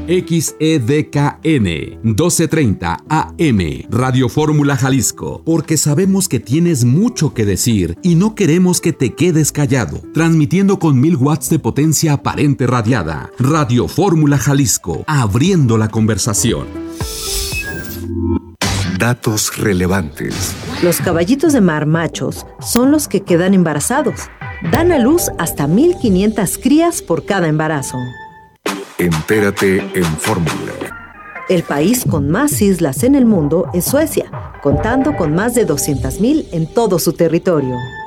XEDKN 1230 AM, Radio Fórmula Jalisco, porque sabemos que tienes mucho que decir y no queremos que te quedes callado. Transmitiendo con 1000 watts de potencia aparente radiada. Radio Fórmula Jalisco, abriendo la conversación. Datos relevantes. Los caballitos de mar machos son los que quedan embarazados. Dan a luz hasta 1500 crías por cada embarazo. Entérate en Fórmula. El país con más islas en el mundo es Suecia, contando con más de 200,000 en todo su territorio.